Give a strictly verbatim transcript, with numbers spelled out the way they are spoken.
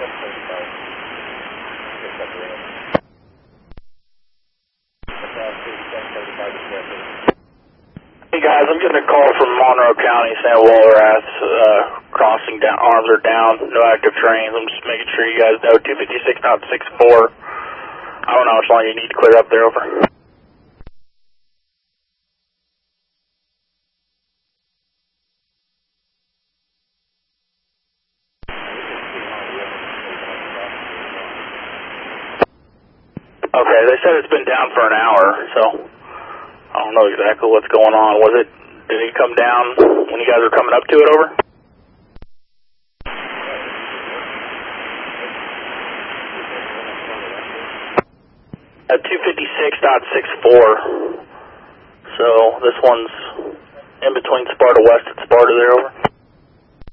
Hey guys, I'm getting a call from Monroe County saying Walrath's uh, crossing down, arms are down, no active trains. I'm just making sure you guys know two fifty-six point six four. I don't know how much longer you need to clear up there, over. Okay, they said it's been down for an hour, so I don't know exactly what's going on. Was it, did it come down when you guys were coming up to it, over? At two fifty-six point six four. So this one's in between Sparta West and Sparta there, over.